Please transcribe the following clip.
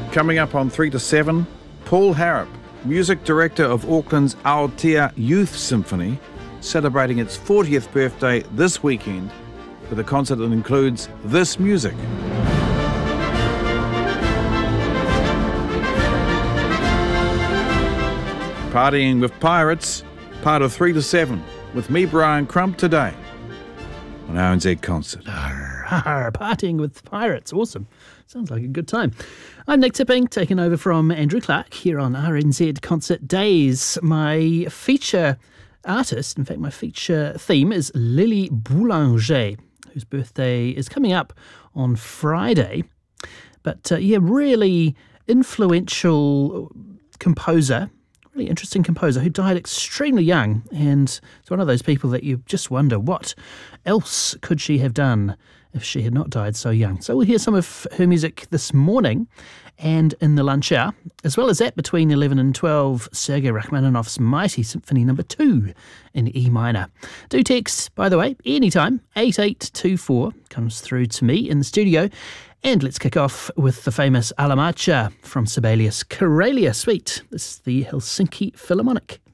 Coming up on 3 to 7, Paul Harrop, music director of Auckland's Aotea Youth Symphony, celebrating its 40th birthday this weekend with a concert that includes this music. Partying with Pirates, part of 3 to 7, with me, Brian Crump, today on RNZ Concert. Partying with Pirates, awesome. Sounds like a good time. I'm Nick Tipping, taking over from Andrew Clark here on RNZ Concert Days. My feature artist, in fact my feature theme, is Lily Boulanger, whose birthday is coming up on Friday. But really influential composer, really interesting composer who died extremely young, and it's one of those people that you just wonder what else could she have done if she had not died so young. So we'll hear some of her music this morning and in the lunch hour, as well as that between 11 and 12, Sergei Rachmaninoff's Mighty Symphony No. 2 in E minor. Do text, by the way, anytime, 8824 comes through to me in the studio. And let's kick off with the famous Alla Marcia from Sibelius' Karelia Suite. This is the Helsinki Philharmonic.